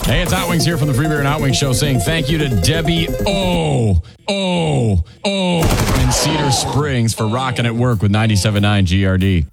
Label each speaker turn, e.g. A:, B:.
A: Hey, it's Hot Wings here from the Free Beer and Hot Wings Show saying thank you to Debbie in Cedar Springs for rocking at work with 97.9 GRD.